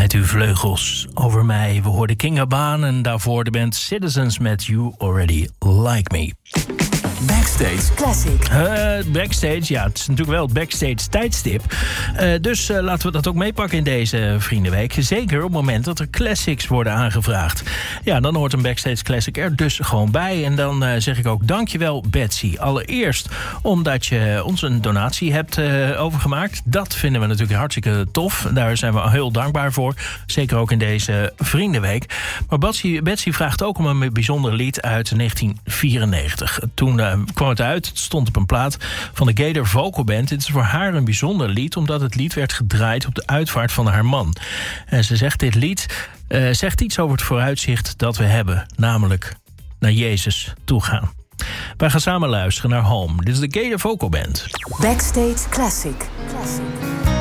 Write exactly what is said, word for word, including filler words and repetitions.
Spreidt uw vleugels over mij. We hoorden King Habaan en daarvoor de band Citizens met You Already Like Me. Backstage Classic. Uh, backstage, ja, het is natuurlijk wel het backstage tijdstip. Uh, dus uh, laten we dat ook meepakken in deze Vriendenweek. Zeker op het moment dat er classics worden aangevraagd. Ja, dan hoort een backstage classic er dus gewoon bij. En dan uh, zeg ik ook dankjewel Betsy. Allereerst omdat je ons een donatie hebt uh, overgemaakt. Dat vinden we natuurlijk hartstikke tof. Daar zijn we heel dankbaar voor. Zeker ook in deze Vriendenweek. Maar Betsy, Betsy vraagt ook om een bijzonder lied uit negentien vierennegentig. Toen uh, kwam het uit. Het stond op een plaat van de Gator Vocal Band. Dit is voor haar een bijzonder lied, omdat het lied werd gedraaid op de uitvaart van haar man. En ze zegt dit lied uh, zegt iets over het vooruitzicht dat we hebben. Namelijk naar Jezus toe gaan. Wij gaan samen luisteren naar Home. Dit is de Gator Vocal Band. Backstage Classic. Classic.